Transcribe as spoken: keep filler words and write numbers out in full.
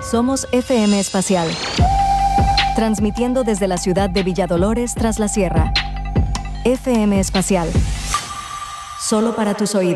Somos F M Espacial, transmitiendo desde la ciudad de Villadolores tras la sierra. F M Espacial, solo para tus oídos.